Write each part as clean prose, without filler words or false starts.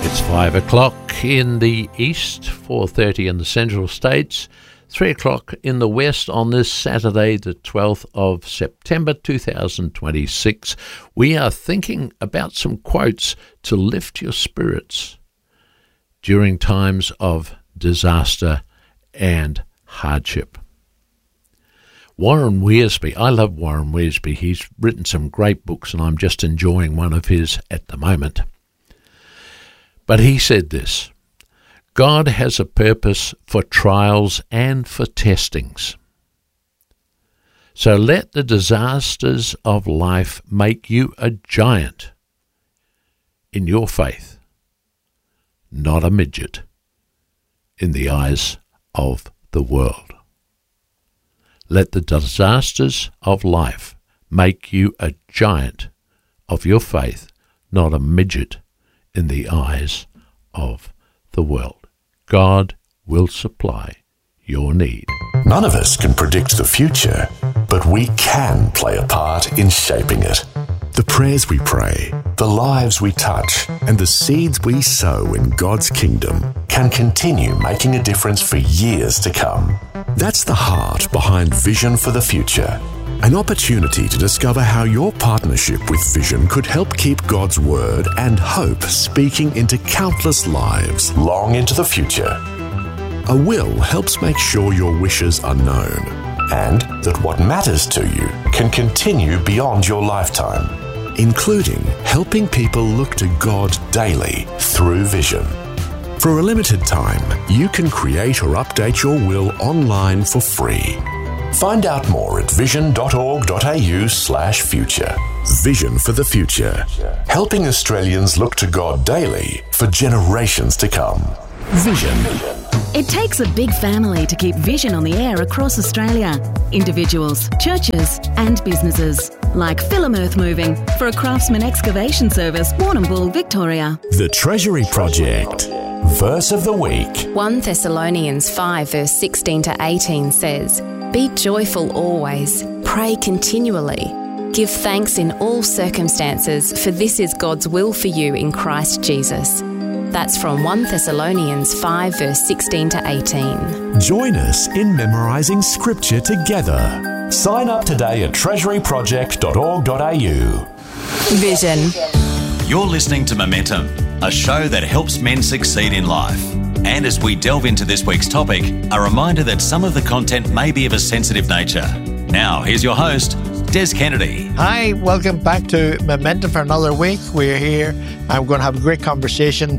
It's 5 o'clock in the east, 4:30 in the central states, 3 o'clock in the west on this Saturday, the 12th of September 2026. We are thinking about some quotes to lift your spirits during times of disaster and hardship. Warren Wiersbe, I love Warren Wiersbe. He's written some great books and I'm just enjoying one of his at the moment. But he said this: God has a purpose for trials and for testings. So let the disasters of life make you a giant in your faith, not a midget in the eyes of the world. Let the disasters of life make you a giant of your faith, not a midget in the eyes of the world. God will supply your need. None of us can predict the future, but we can play a part in shaping it. The prayers we pray, the lives we touch, and the seeds we sow in God's kingdom can continue making a difference for years to come. That's the heart behind Vision for the Future, an opportunity to discover how your partnership with Vision could help keep God's word and hope speaking into countless lives long into the future. A will helps make sure your wishes are known and that what matters to you can continue beyond your lifetime, including helping people look to God daily through Vision. For a limited time, you can create or update your will online for free. Find out more at vision.org.au/future. Vision for the Future, helping Australians look to God daily for generations to come. Vision. It takes a big family to keep Vision on the air across Australia. Individuals, churches and businesses. Like Film Earth Moving for a Craftsman Excavation Service, Warrnambool, Victoria. The Treasury Project. Verse of the week. 1 Thessalonians 5 verse 16 to 18 says, "Be joyful always, pray continually. Give thanks in all circumstances, for this is God's will for you in Christ Jesus." That's from 1 Thessalonians 5 verse 16 to 18. Join us in memorising scripture together. Sign up today at treasuryproject.org.au. Vision. You're listening to Momentum, a show that helps men succeed in life. And as we delve into this week's topic, a reminder that some of the content may be of a sensitive nature. Now, here's your host, Des Kennedy. Hi, welcome back to Momentum for another week. We're here and we're going to have a great conversation.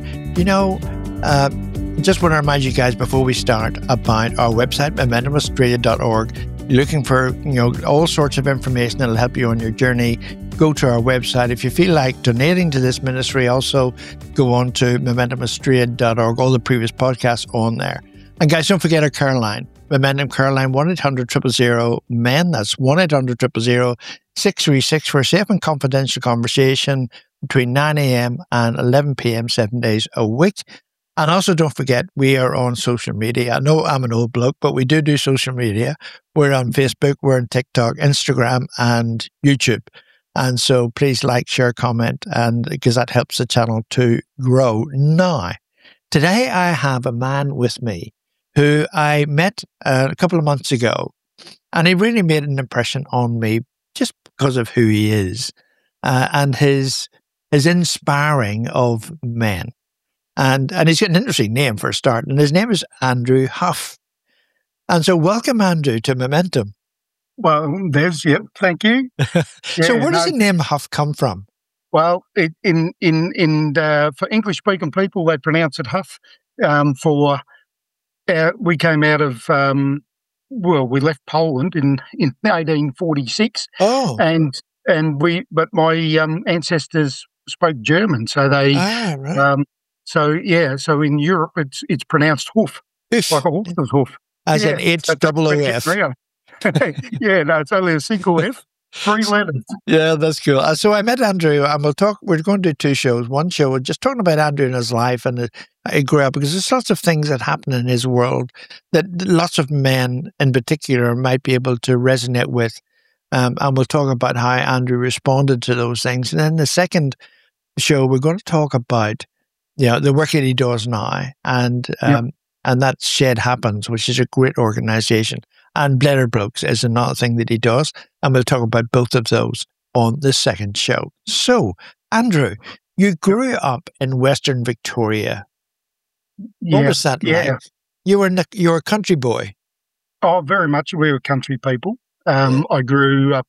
Just want to remind you guys before we start about our website, momentumaustralia.org. You're looking for, all sorts of information that'll help you on your journey. Go to our website. If you feel like donating to this ministry, also go on to momentumaustralia.org. All the previous podcasts on there. And guys, don't forget our care line. Momentum Care Line, 1-800-000-MEN. That's 1-800-000-636 for a safe and confidential conversation between 9 a.m. and 11 p.m. 7 days a week. And also don't forget, we are on social media. I know I'm an old bloke, but we do social media. We're on Facebook, we're on TikTok, Instagram, and YouTube. And so please like, share, comment, and because that helps the channel to grow. Now, today I have a man with me who I met a couple of months ago, and he really made an impression on me just because of who he is and his inspiring of men. And he's got an interesting name for a start, and his name is Andrew Huff. And so welcome, Andrew, to Momentum. Well, thank you. So where does the name Huff come from? Well, for English-speaking people, they pronounce it Huff. We came out of, we left Poland in 1846. Oh. But my ancestors spoke German, so they, right. So in Europe, it's pronounced Hoof, like a horse's hoof. As in H-double-O-F. Yeah, no, it's only a single F, 3 letters. Yeah, that's cool. So I met Andrew, and we're going to do 2 shows. One show, we're just talking about Andrew and his life and how he grew up, because there's lots of things that happen in his world that lots of men in particular might be able to resonate with. And we'll talk about how Andrew responded to those things. And then the second show, we're going to talk about the work that he does now, and that Shed Happens, which is a great organisation, and Bladder Blokes is another thing that he does, and we'll talk about both of those on the second show. So, Andrew, you grew up in Western Victoria. What was that like? You were a country boy. Oh, very much. We were country people. I grew up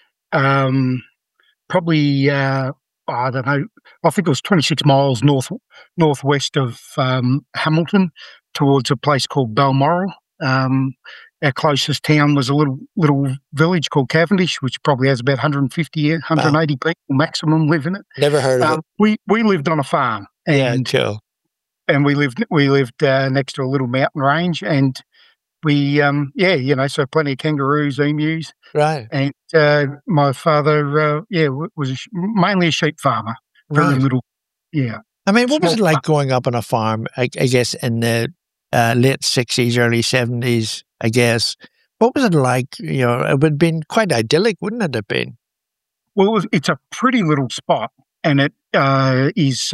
probably, I don't know, I think it was 26 miles northwest of Hamilton towards a place called Balmoral. Our closest town was a little village called Cavendish, which probably has about 150, 180 people maximum live in it. Never heard of it. We lived on a farm. Cool. And we lived next to a little mountain range, and we so plenty of kangaroos, emus, right? And my father, was mainly a sheep farmer, very little, I mean, what was it like growing up on a farm? I guess in the late 60s, early 70s. I guess, what was it like? It would have been quite idyllic, wouldn't it have been? Well, it's a pretty little spot, and it is.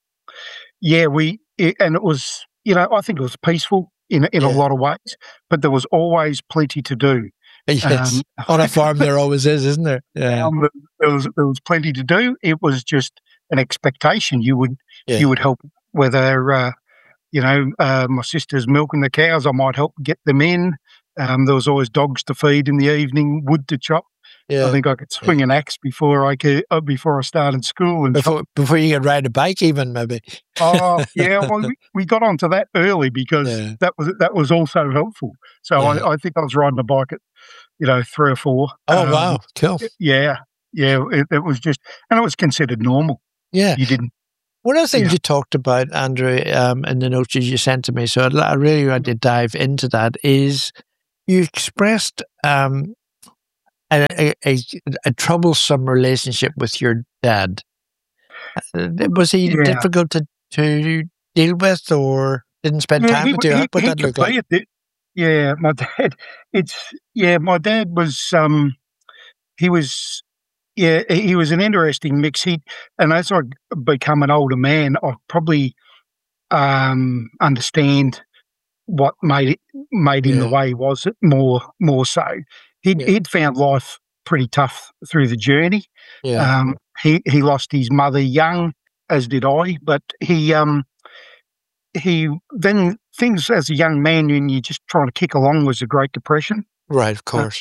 And it was, I think it was peaceful in a lot of ways, but there was always plenty to do. Yes, on a farm there always is, isn't there? Yeah, there was plenty to do. It was just an expectation. You would help, whether my sister's milking the cows, I might help get them in. There was always dogs to feed in the evening, wood to chop. Yeah. I think I could swing an axe before I started school, and before you could ride a bike, even maybe. Oh yeah, well we got onto that early because that was also helpful. So I think I was riding a bike at 3 or 4. Oh wow, cool. Yeah. It was just, and it was considered normal. Yeah, you didn't. One of the things you talked about, Andrew, in the notes you sent to me, so I really want to dive into that, is you expressed a troublesome relationship with your dad. Was he difficult to deal with, or didn't spend time with you? What did that look like? My dad. My dad was. He was. Yeah, he was an interesting mix. And as I become an older man, I probably understand what made him the way he was. More so. He'd found life pretty tough through the journey. Yeah. He lost his mother young, as did I. But he then things as a young man, when you're just trying to kick along, was the Great Depression. Right, of course.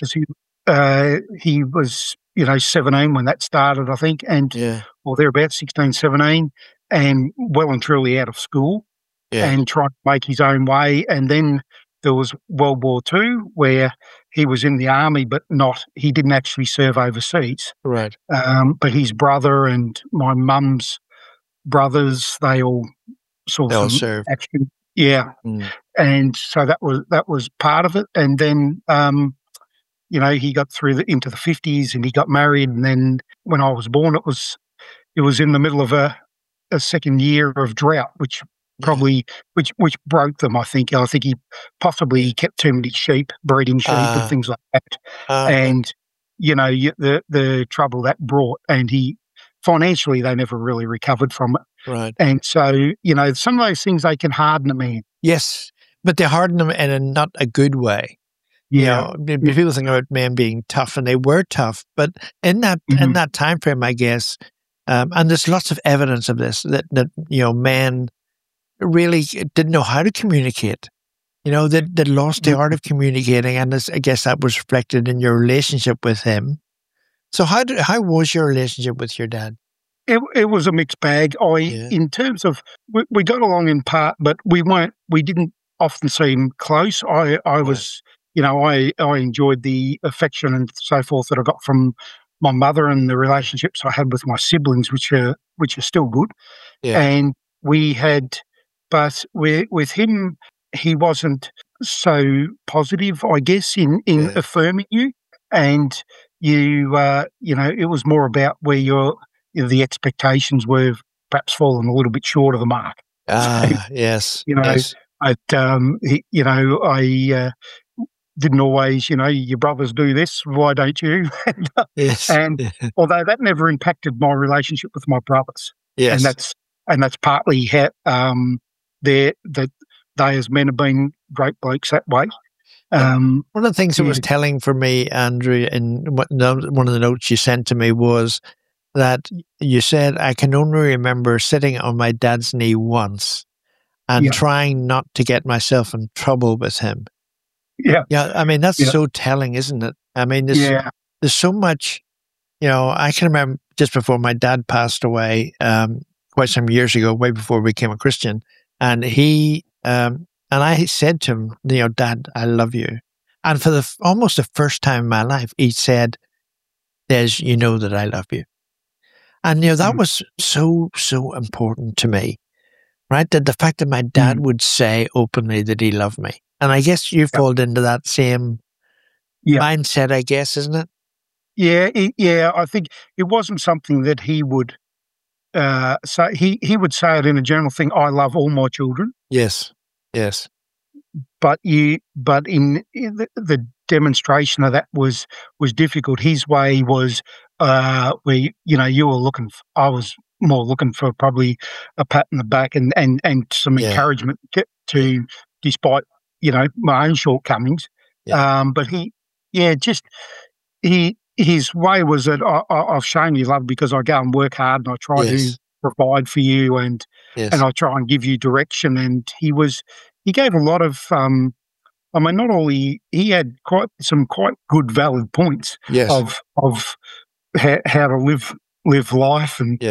He was 17 when that started, I think, or thereabouts, 16, 17, and well and truly out of school, and trying to make his own way. And then there was World War II, where he was in the army, but he didn't actually serve overseas. Right. But his brother and my mum's brothers, they all sort of served. Action. Yeah. Mm. And so that was part of it. And then, he got into the 50s and he got married. And then when I was born, it was in the middle of a second year of drought, which probably which broke them. I think he possibly kept too many sheep, breeding sheep and things like that. And the trouble that brought, and financially they never really recovered from it. Right. And so some of those things, they can harden a man. Yes, but they harden them in a not a good way. Yeah. People think about men being tough, and they were tough, but in that time frame, I guess, and there's lots of evidence of this, that men really didn't know how to communicate. They lost the art of communicating, and I guess that was reflected in your relationship with him. So how was your relationship with your dad? It was a mixed bag. In terms of, we got along in part, but we didn't often seem close. I was, I enjoyed the affection and so forth that I got from my mother, and the relationships I had with my siblings, which are still good. Yeah. And we had, but with him, he wasn't so positive, I guess, in affirming you, and it was more about where the expectations were perhaps fallen a little bit short of the mark. Yes. Yes. I didn't always, your brothers do this, why don't you? Yes. And although that never impacted my relationship with my brothers. Yes. And that's and that's partly how they as men have been great blokes that way. One of the things that was telling for me, Andrew, in one of the notes you sent to me was that you said, I can only remember sitting on my dad's knee once and trying not to get myself in trouble with him. Yeah. Yeah. I mean, that's so telling, isn't it? I mean, there's so much, I can remember just before my dad passed away, quite some years ago, way before we became a Christian, and he, and I said to him, Dad, I love you. And for almost the first time in my life, he said, Des, you know that I love you. And, that was so, so important to me, right? That the fact that my dad would say openly that he loved me. And I guess you fall into that same mindset, I guess, isn't it? Yeah. I think it wasn't something that he would say. He would say it in a general thing, I love all my children. Yes. But in the demonstration of that was difficult. His way was where you were looking. I was more looking for probably a pat in the back and some encouragement to despite my own shortcomings. Yeah. But his way was that I've shown you love because I go and work hard and I try to provide for you and I try and give you direction. And he gave a lot of, not only, he had some quite good valid points of how to live life and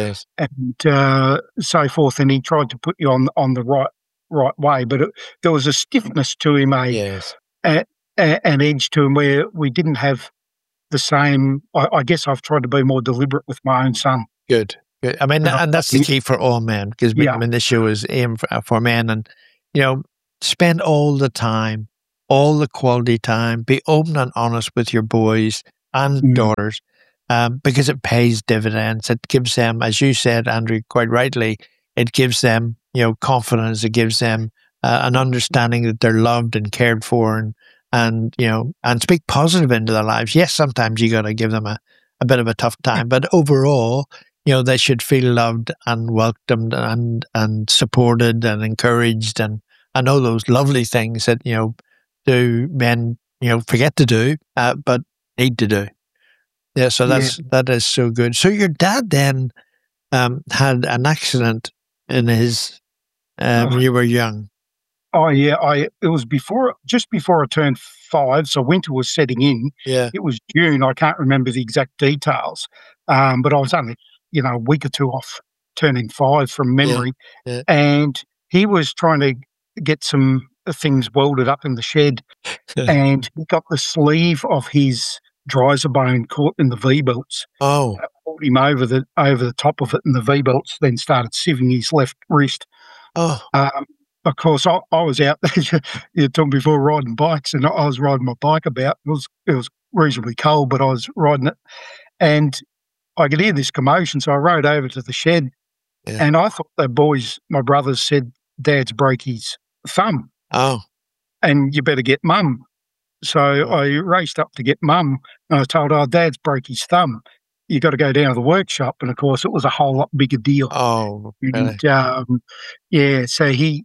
so forth. And he tried to put you on the right way, but there was a stiffness to him, an edge to him where we didn't have the same. I guess I've tried to be more deliberate with my own son. Good. I mean, and that's the key for all men, because this show is aimed for men, and spend all the time, all the quality time, be open and honest with your boys and daughters, because it pays dividends. It gives them, as you said, Andrew, quite rightly, it gives them confidence. It gives them an understanding that they're loved and cared for, and speak positive into their lives. Yes, sometimes you got to give them a bit of a tough time, but overall, they should feel loved and welcomed and supported and encouraged, and all those lovely things that do men forget to do, but need to do. Yeah, so that is so good. So your dad then had an accident in his when you were young. Oh yeah, it was just before I turned 5, so winter was setting in. Yeah, it was June. I can't remember the exact details, but I was only a week or two off turning 5 from memory, and he was trying to get some things welded up in the shed, and he got the sleeve of his dryser bone caught in the V-belts. Oh, pulled him over the top of it, and the V-belts then started sieving his left wrist. Oh. Of course, I was out there. You talking before riding bikes, and I was riding my bike about. It was reasonably cold, but I was riding it, and I could hear this commotion. So I rode over to the shed, and I thought my brothers said, Dad's broke his thumb. Oh, and you better get Mum. So I raced up to get Mum, and I told her, Dad's broke his thumb. You got to go down to the workshop, and of course, it was a whole lot bigger deal. Oh, really? And so he.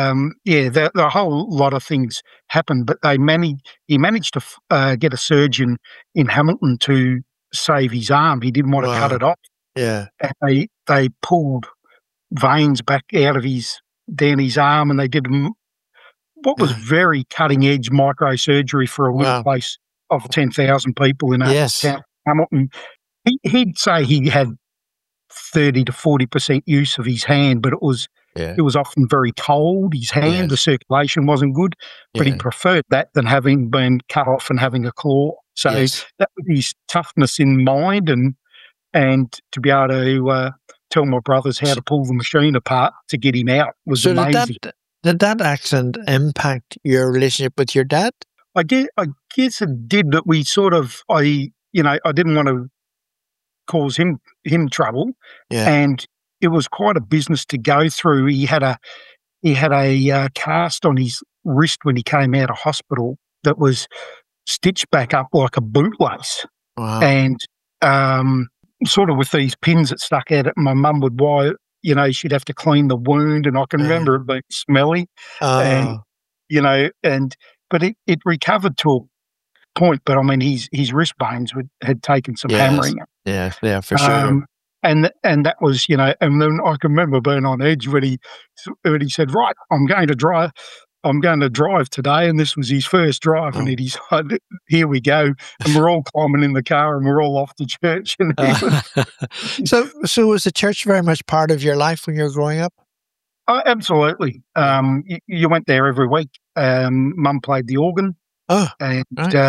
The whole lot of things happened, but he managed to get a surgeon in Hamilton to save his arm. He didn't want to cut it off. Yeah, and they pulled veins back out of down his arm, and they did what was very cutting edge microsurgery for a little place of 10,000 people in town, Hamilton. He'd say he had 30 to 40% use of his hand, but it was often very cold. His hand, the circulation wasn't good, but he preferred that than having been cut off and having a claw. So that was his toughness in mind, and to be able to tell my brothers how to pull the machine apart to get him out was amazing. Did that accident impact your relationship with your dad? I guess it did. That we sort of, I didn't want to cause him trouble, and it was quite a business to go through. He had a cast on his wrist when he came out of hospital that was stitched back up like a bootlace, and sort of with these pins that stuck out. My mum would she'd have to clean the wound, and I can remember it being smelly, and but it recovered to a point. But I mean, his wrist bones had taken some hammering. Yeah, for sure. And that was, and then I can remember being on edge when he said, "Right, I'm going to drive today," and this was his first drive, and he decided, "Here we go," and we're all climbing in the car, and we're all off to church. And So was the church very much part of your life when you were growing up? Oh, absolutely. You went there every week. Mum played the organ, and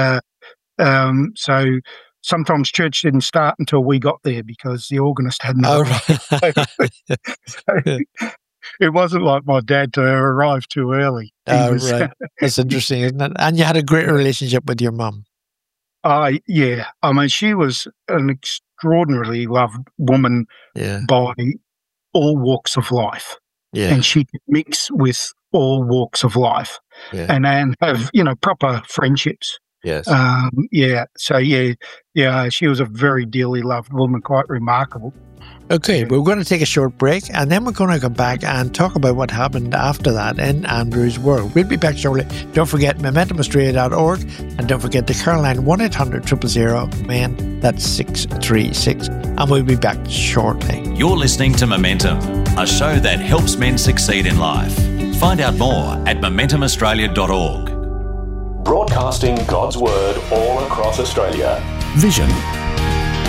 so sometimes church didn't start until we got there because the organist hadn't arrived. It wasn't like my dad to arrive too early. Right. That's interesting, isn't it? And you had a great relationship with your mum. Yeah. I mean, she was an extraordinarily loved woman by all walks of life. Yeah. And she could mix with all walks of life and have, proper friendships. Yes. So, she was a very dearly loved woman, quite remarkable. Okay, we're going to take a short break, and then we're going to come back and talk about what happened after that in Andrew's world. We'll be back shortly. Don't forget MomentumAustralia.org, and don't forget the Caroline 1-800-000-MEN, that's 636, and we'll be back shortly. You're listening to Momentum, a show that helps men succeed in life. Find out more at MomentumAustralia.org. Broadcasting God's Word all across Australia. Vision